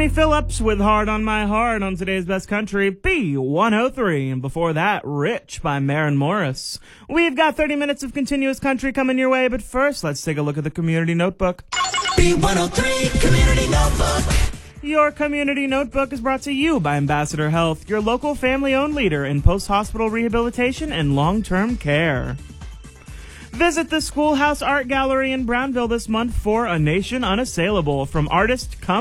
Phillips with Hard on My Heart on today's Best Country, B103. And before that, Rich by Maren Morris. We've got 30 minutes of continuous country coming your way, but first, let's take a look at the Community Notebook. B103 Community Notebook. Your Community Notebook is brought to you by Ambassador Health, your local family-owned leader in post-hospital rehabilitation and long-term care. Visit the Schoolhouse Art Gallery in Brownville this month for A Nation Unassailable from artist